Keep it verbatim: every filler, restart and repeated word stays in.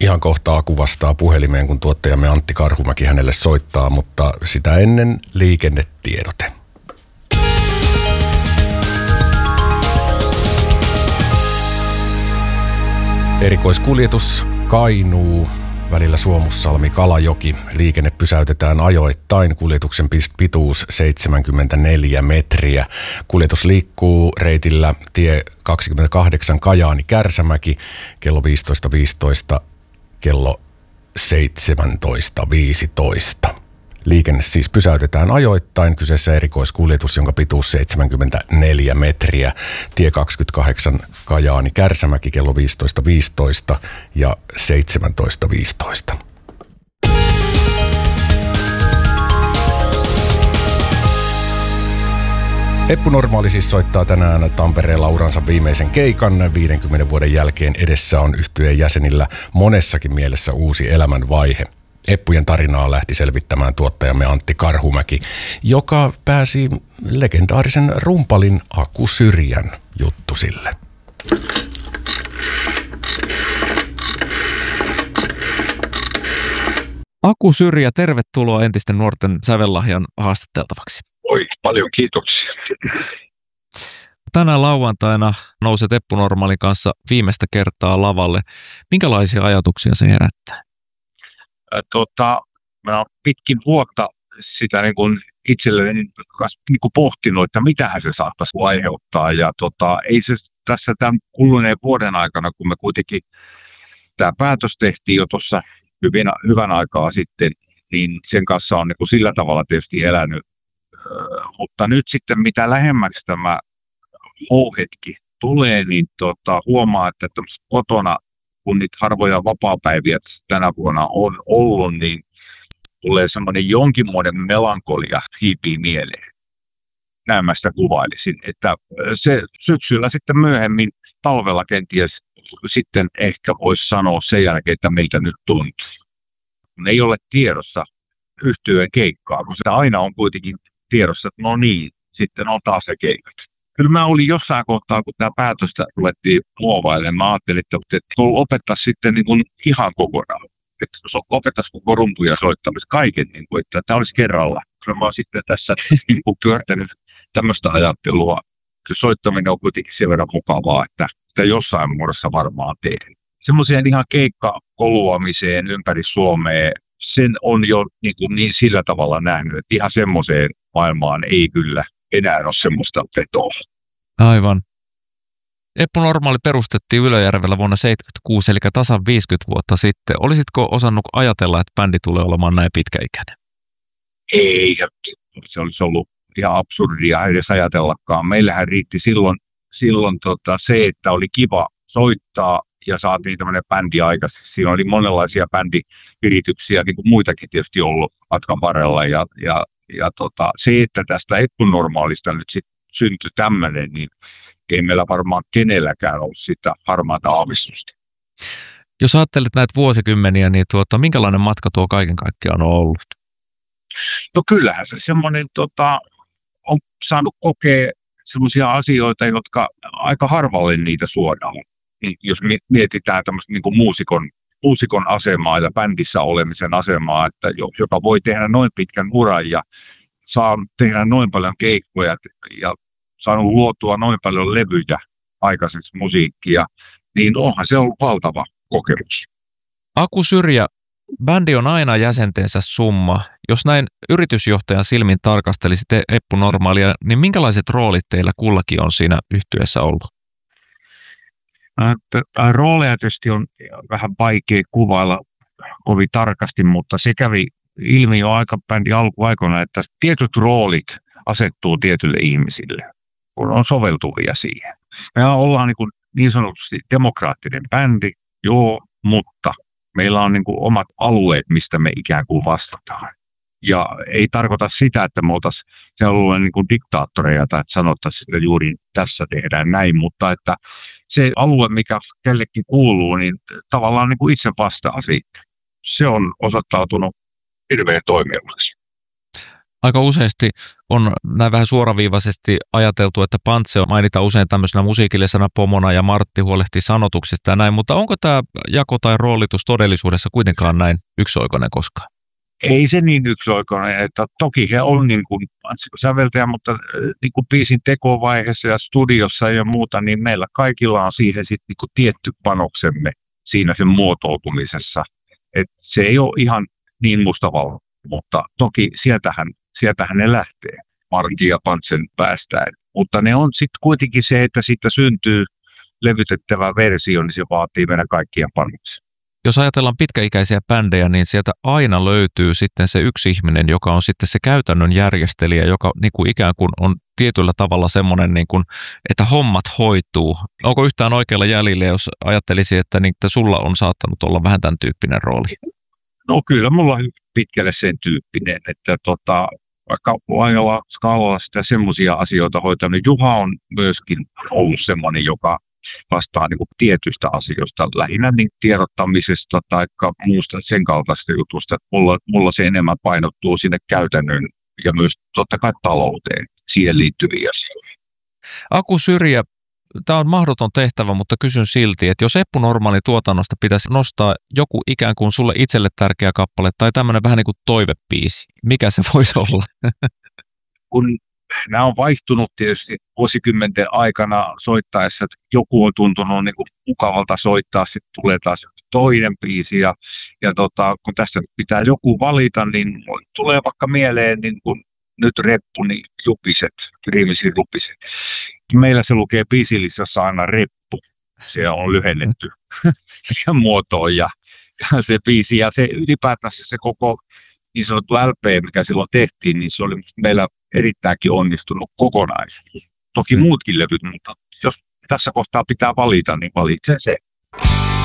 Ihan kohta Aku vastaa puhelimeen, kun tuottajamme Antti Karhumäki hänelle soittaa, mutta sitä ennen liikennetiedote. Erikoiskuljetus Kainuu välillä Suomussalmi-Kalajoki. Liikenne pysäytetään ajoittain. Kuljetuksen pituus seitsemänkymmentäneljä metriä. Kuljetus liikkuu reitillä tie kaksikymmentäkahdeksan Kajaani-Kärsämäki kello viisitoista viisitoista kello seitsemäntoista viisitoista. Liikenne siis pysäytetään ajoittain. Kyseessä erikoiskuljetus, jonka pituus seitsemänkymmentäneljä metriä. Tie kaksikymmentäkahdeksan Kajaani-Kärsämäki kello viisitoista viisitoista ja seitsemäntoista viisitoista. Eppu Normaali siis soittaa tänään Tampereella uransa viimeisen keikan. viidenkymmenen vuoden jälkeen edessä on yhtyeen jäsenillä monessakin mielessä uusi elämänvaihe. Eppujen tarinaa lähti selvittämään tuottajamme Antti Karhumäki, joka pääsi legendaarisen rumpalin Aku Syrjän juttusille. Aku Syrjä, tervetuloa entisten nuorten sävellahjan haastateltavaksi. Oi, paljon kiitoksia. Tänään lauantaina nouset Eppu Normaalin kanssa viimeistä kertaa lavalle. Minkälaisia ajatuksia se herättää? Tota, mä oon pitkin vuotta sitä niin kuin itselleni niin kuin pohtinut, että mitähän se saattaisi aiheuttaa. Ja tota, ei se tässä tämän kuluneen vuoden aikana, kun me kuitenkin tämä päätös tehtiin jo tuossa hyvin, hyvän aikaa sitten, niin sen kanssa on niin kuin sillä tavalla tietysti elänyt. Mutta nyt sitten mitä lähemmäksi tämä H-hetki tulee, niin tota, huomaa, että kotona, kun niitä harvoja vapaapäiviä tänä vuonna on ollut, niin tulee semmoinen jonkinmoinen melankolia hiipii mieleen. Näin mä sitä kuvailisin, että se syksyllä sitten myöhemmin, talvella kenties sitten ehkä voisi sanoa sen jälkeen, että miltä nyt tuntuu. Ei ole tiedossa yhtyeen keikkaa, kun sitä aina on kuitenkin tiedossa, että no niin, sitten on taas se keikat. Kyllä mä olin jossain kohtaa, kun tämä päätöstä ruvettiin muovailemaan, mä ajattelin, että, että opettaa sitten niin kuin ihan kokonaan. Että opettaisi koko rumpuja soittamista kaiken, niin kuin, että tämä olisi kerralla. Kyllä mä oon sitten tässä niin kuin pyörtänyt tämmöistä ajattelua. Se soittaminen on kuitenkin sen verran mukavaa, että sitä jossain muodossa varmaan teen. Semmoiseen ihan keikkakoluamiseen ympäri Suomea, sen on jo niin, kuin niin sillä tavalla nähnyt, että ihan semmoiseen maailmaan ei kyllä enää ole semmoista vetoa. Aivan. Eppu Normaali perustettiin Ylöjärvellä vuonna seitsemänkymmentäkuusi, eli tasan viisikymmentä vuotta sitten. Olisitko osannut ajatella, että bändi tulee olemaan näin pitkäikäinen? Ei, se olisi ollut ihan absurdia edes ajatellakaan. Meillähän riitti silloin, silloin tota se, että oli kiva soittaa ja saatiin tämmöinen bändi aikaiseksi. Siinä oli monenlaisia bändivirityksiä, niin kuin muitakin tietysti ollut matkan varrella. Ja, ja, ja tota, se, että tästä Eppu Normaalista nyt sitten syntyi tämmöinen, niin ei meillä varmaan kenelläkään ollut sitä harmaata aavistusta. Jos ajattelet näitä vuosikymmeniä, niin tuota, minkälainen matka tuo kaiken kaikkiaan on ollut? No kyllähän se semmoinen, tota, on saanut kokea semmoisia asioita, jotka aika harvalle niitä suodaan. Jos mietitään tämmöistä niin kuin muusikon, muusikon asemaa ja bändissä olemisen asemaa, että joka voi tehdä noin pitkän uran ja saa tehdä noin paljon keikkoja ja saanut luotua noin paljon levyjä aikaiseksi musiikkia, niin onhan se ollut valtava kokemus. Aku Syrjä, bändi on aina jäsentensä summa. Jos näin yritysjohtajan silmin tarkastelisitte Eppu Normaalia, niin minkälaiset roolit teillä kullakin on siinä yhtyeessä ollut? Rooleja tietysti on vähän vaikea kuvailla kovin tarkasti, mutta se kävi ilmi jo aika bändin alkuaikoina, että tietyt roolit asettuu tietyille ihmisille, kun on soveltuvia siihen. Me ollaan niin, kuin niin sanotusti demokraattinen bändi, joo, mutta meillä on niin kuin omat alueet, mistä me ikään kuin vastataan. Ja ei tarkoita sitä, että me oltaisiin sen alueen niin kuin diktaattoreja tai että sanottaisiin, että juuri tässä tehdään näin, mutta että se alue, mikä kellekin kuuluu, niin tavallaan niin kuin itse vastaa siitä. Se on osoittautunut hirveän toimivaksi. Aika useasti on näin vähän suoraviivaisesti ajateltu, että Pantse mainitaan usein tämmöisenä musiikillisena pomona ja Martti huolehtii sanotuksista ja näin, mutta onko tämä jako tai roolitus todellisuudessa kuitenkaan näin yksioikoinen koskaan? Ei se niin yksioikoinen, että toki he on niin kuin säveltäjä, mutta niin kuin biisin tekovaiheessa ja studiossa ja muuta, niin meillä kaikilla on siihen sitten niin kuin tietty panoksemme siinä sen muotoutumisessa. Et se ei ole ihan niin mustavalla, mutta toki sieltähän, sieltähän ne lähtee Martin ja Pantsen päästään. Mutta ne on sitten kuitenkin se, että siitä syntyy levytettävä versio, niin se vaatii meidän kaikkien panoksia. Jos ajatellaan pitkäikäisiä bändejä, niin sieltä aina löytyy sitten se yksi ihminen, joka on sitten se käytännön järjestelijä, joka niin kuin ikään kuin on tietyllä tavalla semmoinen, niin kuin, että hommat hoituu. Onko yhtään oikealla jäljellä, jos ajattelisi, että, niin, että sulla on saattanut olla vähän tämän tyyppinen rooli? No kyllä, mulla on pitkälle sen tyyppinen, että tota, vaikka laajalla skaalalla sitä semmoisia asioita hoitanut. Juha on myöskin ollut semmoinen, joka vastaa niin kuin tietyistä asioista, lähinnä niin tiedottamisesta tai muusta sen kaltaista jutusta. Mulla, mulla se enemmän painottuu sinne käytännön ja myös totta kai talouteen, siihen liittyviä asioita. Aku Syrjä, tämä on mahdoton tehtävä, mutta kysyn silti, että jos Eppu Normaali tuotannosta pitäisi nostaa joku ikään kuin sulle itselle tärkeä kappale tai tämmöinen vähän niin kuin toivebiisi, mikä se voisi olla? Kun nämä on vaihtunut tietysti vuosikymmenten aikana soittaessa, että joku on tuntunut niin kuin mukavalta soittaa, sitten tulee taas toinen biisi ja, ja tota, kun tässä pitää joku valita, niin tulee vaikka mieleen niin kuin nyt reppu, niin Jupiset, Kriimisin Rupiset. Meillä se lukee biisilisassa aina reppu, se on lyhennetty ja muotoon ja, ja se biisi ja se ylipäätänsä se koko niin sanottu L P, mikä silloin tehtiin, niin se oli meillä erittäinkin onnistunut kokonaisuus. Toki se. Muutkin levyt, mutta jos tässä kohtaa pitää valita, niin valitsen se.